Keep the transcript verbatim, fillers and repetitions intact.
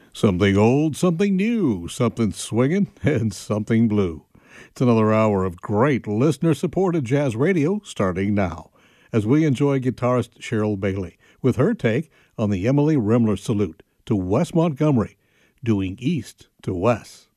Something old, something new, something swinging, and something blue. It's another hour of great listener supported jazz radio starting now as we enjoy guitarist Cheryl Bailey with her take on the Emily Rimler salute to Wes Montgomery, doing east to west.